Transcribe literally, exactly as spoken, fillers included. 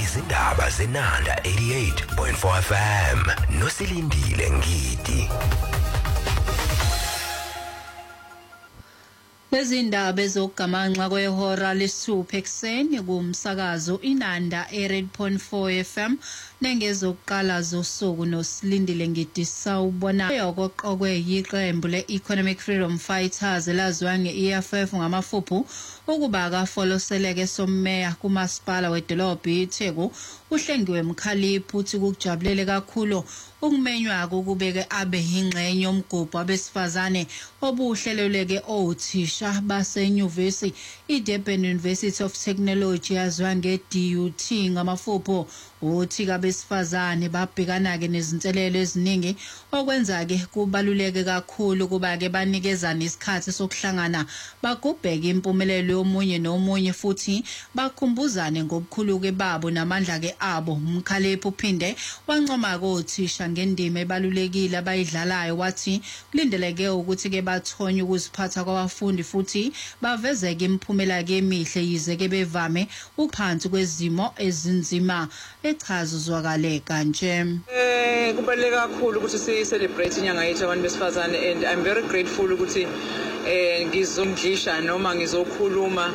izindaba zenanda eighty-eight point four F M nosilindile ngidi. Lezindaba ezogamanxa kwehora lesithupha ekseni kumsakazo inanda eighty-eight point four F M nengezokuqala zosuku nosilindile ngidi sawubona yokoqokwe yiqembu le-Economic Freedom Fighters elaziwa nge-E F F ngamafuphu ukuba akafoloseleke sommeya kumasipala wedolobha iTheku uhlengiwe Mkhaliphi uthi kujabulele kakhulu ukumenywa kokubeke abe ingxenye yomgubho abesifazane obuhleleleke othisha basenyuvesi iDurban University of Technology yaziwa nge-D U T ngamafupho uthi kabesifazane babhekana ke nezinselelo eziningi okwenza ke kubaluleke kakhulu kuba ke banikezana isikhathi sokuhlangana bagubheke impumelelo yomunye nomunye futhi bakhumbuzane ngobukhuluke babo namandla ke abo. Mkhaliphi uphinde wancoma kothisha ngendima ebalulekile abayidlalayo wathi kulindeleke ukuthi ke bathonye ukuziphatha kwabafundi futhi bavezeke imphumela ke emihle yize ke bevame uphansi kwezimo ezinzima echazo zwakale kanje. Eh kubaluleke kakhulu ukuthi si celebrate inyanga yethu abantu besifazane and I'm very grateful ukuthi eh ngizondlisha noma ngizokhuluma